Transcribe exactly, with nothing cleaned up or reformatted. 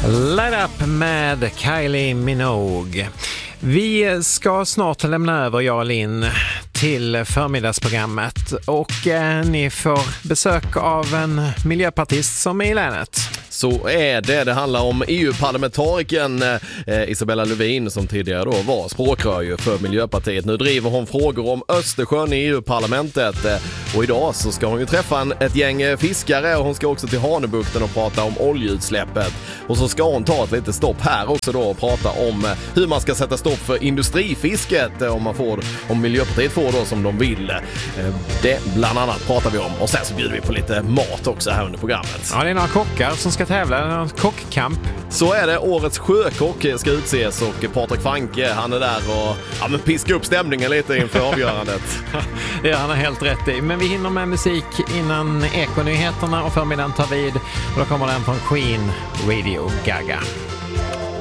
Light Up med Kylie Minogue. Vi ska snart lämna över, jag och Linn, till förmiddagsprogrammet och eh, ni får besök av en miljöpartist som är i länet. Så är det. Det handlar om E U-parlamentarikern eh, Isabella Lövin som tidigare då var språkrör för Miljöpartiet. Nu driver hon frågor om Östersjön i E U-parlamentet eh, och idag så ska hon ju träffa en, ett gäng fiskare och hon ska också till Hanöbukten och prata om oljeutsläppet. Och så ska hon ta ett litet stopp här också då och prata om eh, hur man ska sätta stopp för industrifisket eh, om, man får, om Miljöpartiet får då som de vill. Eh, det bland annat pratar vi om och sen så bjuder vi på lite mat också här under programmet. Ja, det är några kockar som ska tävla, en kockkamp. Så är det, årets sjökock ska utses och Patrik Franke, han är där och ja, men piska upp stämningen lite inför avgörandet. Det har han helt rätt i. Men vi hinner med musik innan Ekonyheterna och förmiddagen tar vid. Och då kommer den från Queen, Radio Gaga.